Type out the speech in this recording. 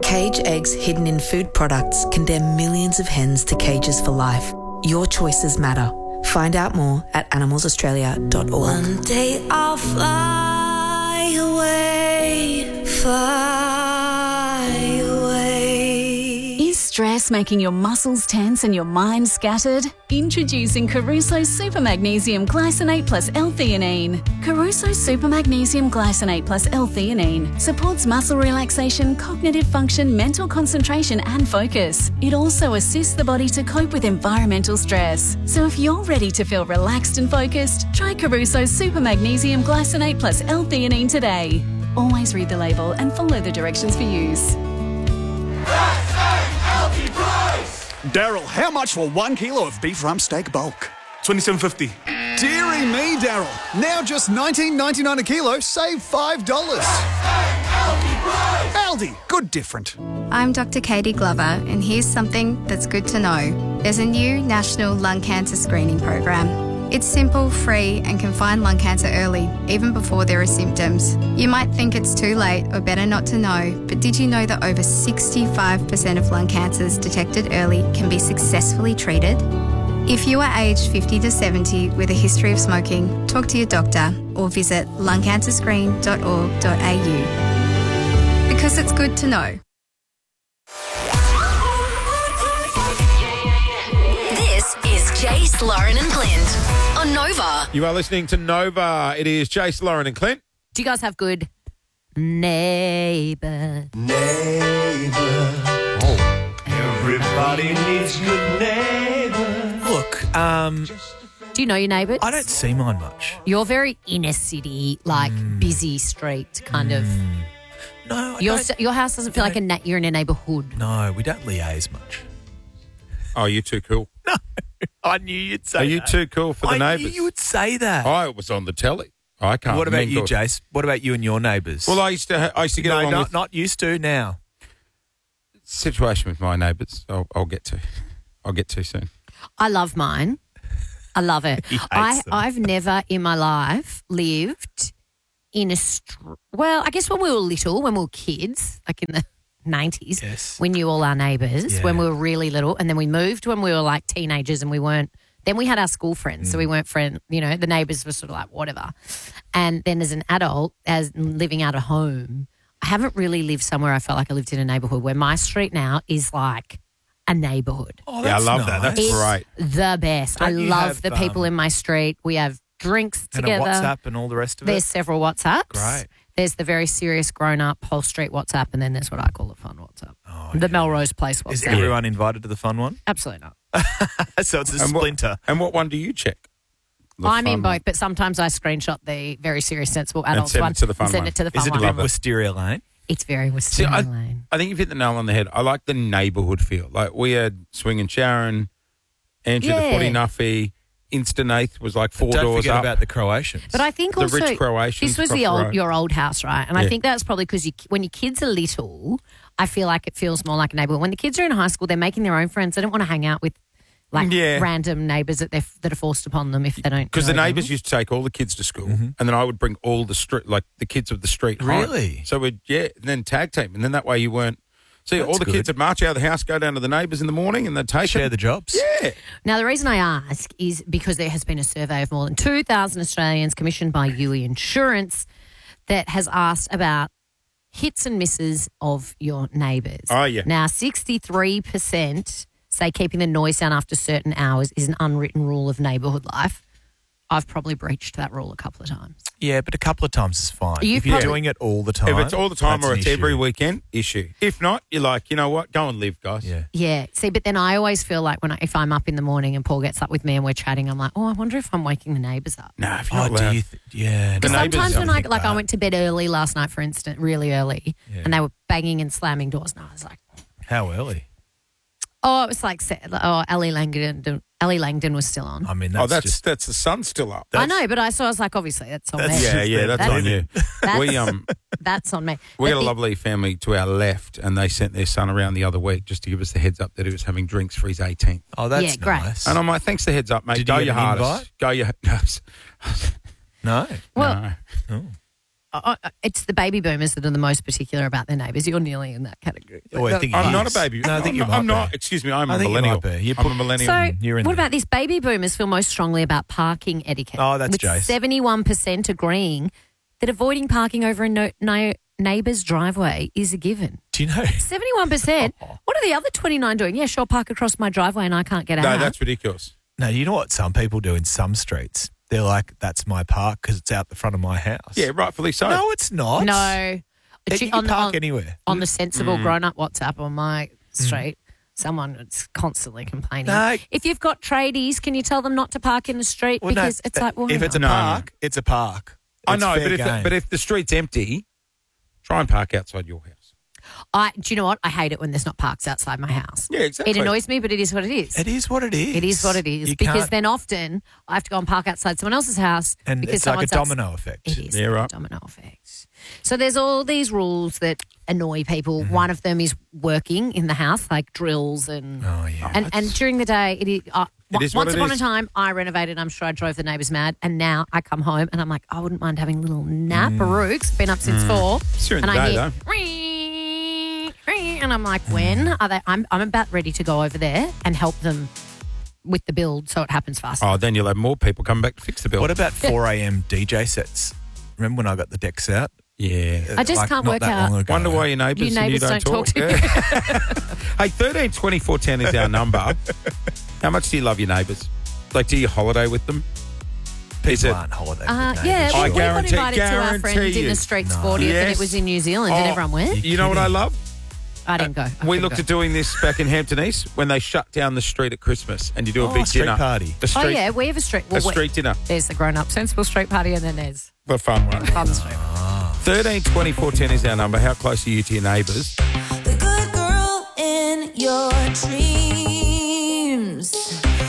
Cage eggs hidden in food products condemn millions of hens to cages for life. Your choices matter. Find out more at animalsaustralia.org. One day I'll fly away, fly away. Is stress making your muscles tense and your mind scattered? Introducing Caruso Super Magnesium Glycinate plus L-theanine. Caruso Super Magnesium Glycinate plus L-theanine supports muscle relaxation, cognitive function, mental concentration and focus. It also assists the body to cope with environmental stress. So if you're ready to feel relaxed and focused, try Caruso Super Magnesium Glycinate plus L-theanine today. Always read the label and follow the directions for use. Daryl, how much for 1 kilo of beef rump steak bulk? $27.50. Deary me, Daryl. Now just $19.99 a kilo, save $5. Aldi, good different. I'm Dr. Katie Glover, and here's something that's good to know. There's a new national lung cancer screening program. It's simple, free, and can find lung cancer early, even before there are symptoms. You might think it's too late or better not to know, but did you know that over 65% of lung cancers detected early can be successfully treated? If you are aged 50 to 70 with a history of smoking, talk to your doctor or visit lungcancerscreen.org.au. Because it's good to know. This is Jace, Lauren and Clint on Nova. You are listening to Nova. It is Jace, Lauren and Clint. Do you guys have good neighbours? Everybody needs good neighbours. Look, Do you know your neighbours? I don't see mine much. You're very inner city, like busy street kind of. No, I Your don't. your house doesn't feel like you're in a neighbourhood. No, we don't liaise much. Oh, you're too cool. No, I knew you'd say Are you that. too cool for the I neighbours? knew you would say that. I was on the telly. I can't. What about you, mingle. Jace? What about you and your neighbours? Well, I used to get no, along with not used to now. situation with my neighbours. I'll get to. I'll get to soon. I love mine. I love it. He hates them. I've never in my life lived in a well, I guess when we were little, when we were kids, like in the 90s, Yes. we knew all our neighbours Yeah. when we were really little, and then we moved when we were like teenagers and we weren't. Then we had our school friends, so we weren't friends. You know, the neighbours were sort of like whatever. And then as an adult, as living out of home, I haven't really lived somewhere I felt like I lived in a neighbourhood where my street now is like a neighbourhood. Oh, Yeah, I that's love that. nice. That's It's great. the best. Don't I you love have, the people in my street. We have drinks And together. a WhatsApp and all the rest of There's it. several WhatsApps. Great. There's the very serious grown-up whole street WhatsApp, and then there's what I call the fun WhatsApp. Oh, The Melrose Place WhatsApp. Is everyone invited to the fun one? Absolutely not. So it's a And splinter. And what one do you check? The I'm in fun both, one. but sometimes I screenshot the very serious, sensible adults send it one to the fun and send one. it to the Is fun it a one. bit Love it. Wisteria Lane? It's very See, Wisteria Lane. I think you've hit the nail on the head. I like the neighbourhood feel. Like we had Swing and Sharon, Andrew the Yeah. Footy Nuffy, Instanath was like 4 Don't doors forget up. about the Croatians. But I think The also rich Croatians this was across the the old road. your old house, right? And I Yeah. think that's probably because when your kids are little, I feel like it feels more like a neighbourhood. When the kids are in high school, they're making their own friends. They don't want to hang out with like Yeah. random neighbours that are forced upon them if they don't. Because the know them. neighbours used to take all the kids to school, and then I would bring all the street, like the kids of the street, home. Really? So we'd and then tag team, and then that way you weren't. See, all That's the good. kids would march out of the house, go down to the neighbours in the morning, and they'd take Share them. the jobs. Yeah. Now, the reason I ask is because there has been a survey of more than 2,000 Australians commissioned by UE Insurance that has asked about hits and misses of your neighbours. Oh, yeah. Now, 63% say keeping the noise down after certain hours is an unwritten rule of neighbourhood life. I've probably breached that rule a couple of times. Yeah, but a couple of times is fine. You If you're probably- doing it all the time. If it's all the time that's or an it's issue. every weekend, issue. If not, you're like, you know what? Go and live, guys. Yeah. Yeah. See, but then I always feel like if I'm up in the morning and Paul gets up with me and we're chatting, I'm like, oh, I wonder if I'm waking the neighbours up. No, if you're Oh, not allowed. do you? Yeah. The Because neighbours sometimes when don't think I that. went to bed early last night, for instance, really early, Yeah. and they were banging and slamming doors, and I was like, How early? oh, it was like, Ellie Langdon was still on. I mean, that's, just that's the sun still up. I know, but I was like, obviously, that's on me. Yeah, that's on you. That's- We That's on me. we But had a lovely family to our left, and they sent their son around the other week just to give us the heads up that he was having drinks for his 18th. Oh, that's Yeah, great. nice. And I'm like, thanks for the heads up, mate. Did Go you your get an hardest. invite? Go your No. Well, no. Oh. it's the baby boomers that are the most particular about their neighbours. You're nearly in that category. Oh, I think I'm he not a is. baby. No, I think you might I'm not. be. Excuse me, I'm I a think you millennial. might be. I'm a millennial. So, You're in what there. about these baby boomers feel most strongly about parking etiquette? Oh, that's with Jace. 71% agreeing that avoiding parking over a neighbour's driveway is a given. Do you know? 71%. What are the other 29 doing? Yeah, sure, park across my driveway and I can't get out. No, that's ridiculous. No, you know what some people do in some streets? They're like, that's my park because it's out the front of my house. Yeah, rightfully so. No, it's not. No. You can park anywhere. On the sensible grown-up WhatsApp on my street, someone is constantly complaining. No. If you've got tradies, can you tell them not to park in the street? Well, no, because it's like, well, if it's a No. park, it's a park. I It's know, fair but game. if the street's empty, try and park outside your house. do you know what? I hate it when there's not parks outside my house. Yeah, exactly. It annoys me, but it is what it is. It is what it is. It is what it is. You Because can't- then often I have to go and park outside someone else's house. and because it's like a someone's domino effect. It is Yeah, like right. a domino effect. So there's all these rules that annoy people. Mm-hmm. One of them is working in the house, like drills and Oh, yeah. and during the day, it is. It is what Once it upon is. a time, I renovated. I'm sure I drove the neighbours mad. And now I come home and I'm like, I wouldn't mind having a little nap. Baruch's been up since 4. It's during and the I day, hear, though. "Ring," and I'm like, when are they? I'm about ready to go over there and help them with the build so it happens faster. Oh, then you'll have more people come back to fix the bill. What about 4 a.m. DJ sets? Remember when I got the decks out? Yeah. I just can't not work that out. long ago. Wonder why your neighbours Your and you neighbours don't don't talk to Yeah. Hey, 13 24 10 is our number. How much do you love your neighbours? Like, do you holiday with them? Is People it- aren't holiday. Yeah, I we got guarantee- invited to our friend guarantee Dinner you. Street's No. 40th and Yes. it was in New Zealand and Oh, everyone went. You know what I love? I didn't go. I We couldn't looked go. at doing this back in Hampton East when they shut down the street at Christmas and you do a big street dinner. party. A street, Oh, yeah, we have a street. a street dinner. There's the grown-up sensible street party and then there's The fun one. fun street. 13 24 10 is our number. How close are you to your neighbours? The good girl in your tree.